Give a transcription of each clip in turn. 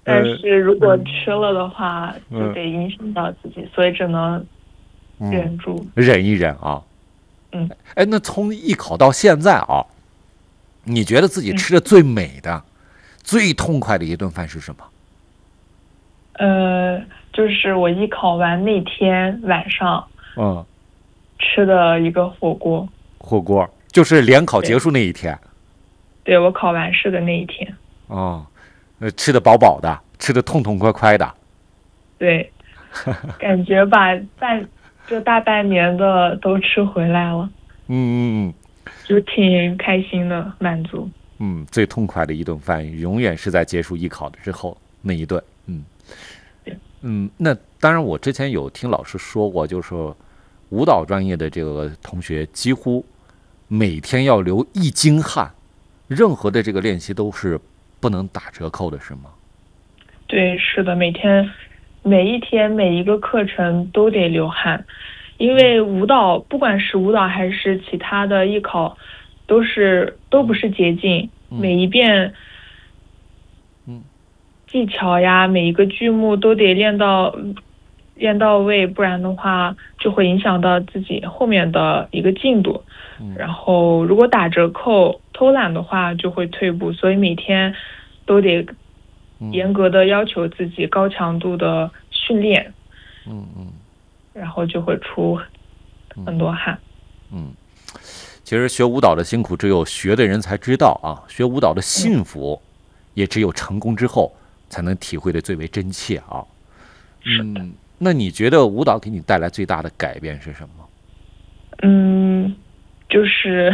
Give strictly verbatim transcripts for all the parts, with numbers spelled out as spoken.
但是如果吃了的话，嗯、就得影响到自己，嗯、所以只能忍住、 嗯，忍一忍啊。 嗯， 哎，那从艺考到现在啊，你觉得自己吃的最美的、嗯、最痛快的一顿饭是什么？ 呃，就是我艺考完那天晚上， 嗯， 吃的一个火锅。 火锅就是联考结束那一天。 对，对我考完试的那一天。 哦，呃，吃的饱饱的，吃的痛痛快快的。 对，感觉把半这大半年的都吃回来了。 嗯嗯嗯， 就挺开心的，满足。 嗯，最痛快的一顿饭，永远是在结束艺考的之后那一顿。嗯，嗯，那当然，我之前有听老师说过，就是说舞蹈专业的这个同学几乎每天要流一斤汗，任何的这个练习都是不能打折扣的，是吗？ 对，是的，每天每一天每一个课程都得流汗，因为舞蹈不管是舞蹈还是其他的艺考，都是都不是捷径， 嗯、 每一遍， 嗯， 技巧呀，每一个剧目都得练到练到位，不然的话就会影响到自己后面的一个进度。 嗯、 然后如果打折扣、偷懒的话，就会退步，所以每天都得严格的要求自己，高强度的训练， 嗯嗯， 然后就会出很多汗。 嗯，其实学舞蹈的辛苦，只有学的人才知道啊。学舞蹈的幸福，也只有成功之后才能体会的最为真切啊。嗯，那你觉得舞蹈给你带来最大的改变是什么？ 嗯，就是，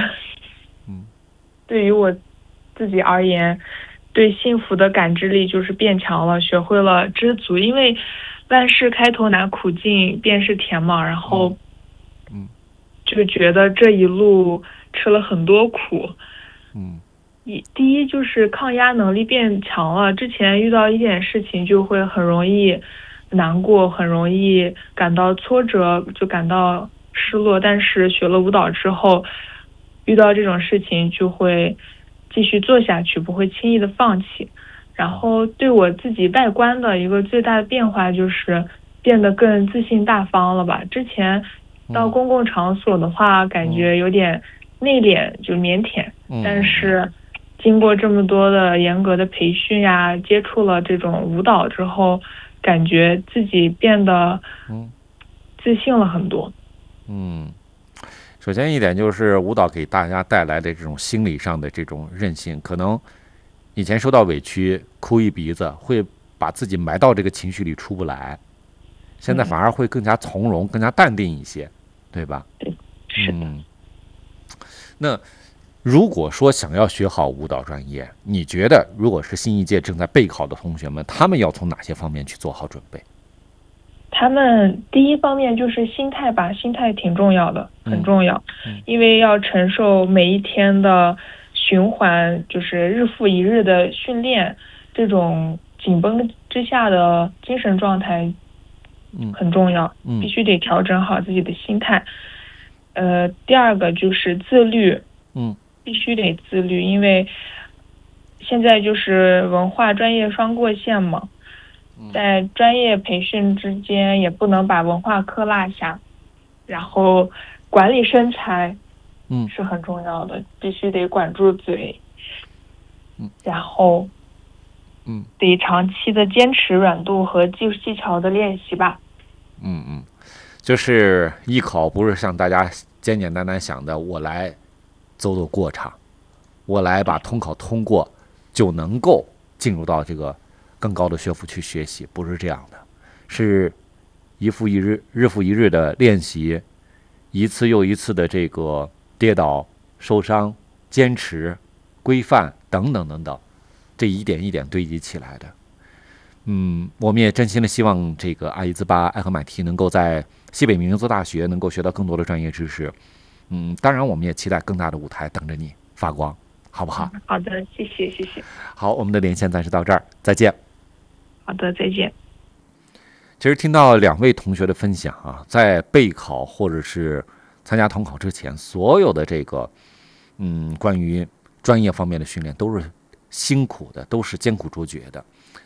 嗯， 对于我自己而言，对幸福的感知力就是变强了，学会了知足。因为万事开头难，苦尽便是甜嘛。然后， 嗯， 就觉得这一路吃了很多苦。 嗯， 一第一就是抗压能力变强了。之前遇到一点事情就会很容易难过，很容易感到挫折，就感到失落。但是学了舞蹈之后，遇到这种事情就会继续做下去，不会轻易的放弃。然后对我自己外观的一个最大的变化就是变得更自信大方了吧。之前到公共场所的话，嗯、感觉有点内敛，就腼腆。 嗯、 但是经过这么多的严格的培训呀，接触了这种舞蹈之后，感觉自己变得自信了很多。 嗯，首先一点就是舞蹈给大家带来的这种心理上的这种韧性，可能以前受到委屈哭一鼻子，会把自己埋到这个情绪里出不来，现在反而会更加从容、更加淡定一些，对吧？ 对，是的。 嗯，那如果说想要学好舞蹈专业，你觉得如果是新一届正在备考的同学们，他们要从哪些方面去做好准备？ 他们第一方面就是心态吧，心态挺重要的，很重要， 嗯、 因为要承受每一天的循环，就是日复一日的训练，这种紧绷之下的精神状态很重要， 嗯、 必须得调整好自己的心态。呃，第二个就是自律， 嗯， 必须得自律，因为现在就是文化专业双过线嘛。在专业培训之间也不能把文化课落下，然后管理身材嗯是很重要的，必须得管住嘴，嗯，然后嗯得长期的坚持软度和技技巧的练习吧。 嗯嗯，就是艺考不是像大家简简单单想的，我来走走过场，我来把统考通过就能够进入到这个更高的学府去学习，不是这样的，是一复一日、日复一日的练习，一次又一次的这个跌倒、受伤、坚持、规范等等等等，这一点一点堆积起来的。嗯，我们也真心的希望这个阿伊兹巴艾合买提能够在西北民族大学能够学到更多的专业知识。嗯，当然我们也期待更大的舞台等着你发光，好不好？ 嗯、好的，谢谢谢谢。 好，我们的连线暂时到这儿，再见。 好的，再见。 其实听到两位同学的分享啊，在备考或者是参加统考之前，所有的这个嗯关于专业方面的训练都是辛苦的，都是艰苦卓绝的。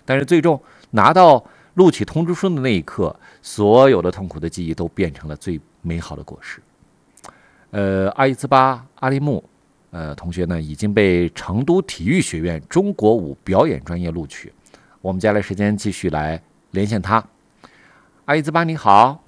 但是最终拿到录取通知书的那一刻，所有的痛苦的记忆都变成了最美好的果实。呃，阿伊兹巴阿利木，呃，同学呢已经被成都体育学院中国舞表演专业录取。我们接下来时间继续来连线他。阿伊兹巴你好，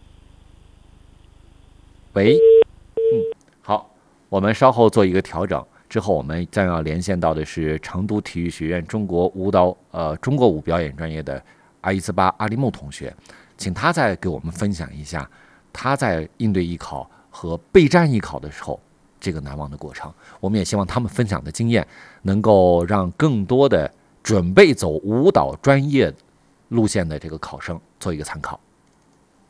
喂，嗯，好，我们稍后做一个调整，之后我们将要连线到的是成都体育学院中国舞蹈呃中国舞表演专业的阿伊兹巴阿利木同学，请他再给我们分享一下他在应对艺考和备战艺考的时候这个难忘的过程。我们也希望他们分享的经验能够让更多的准备走舞蹈专业路线的这个考生做一个参考。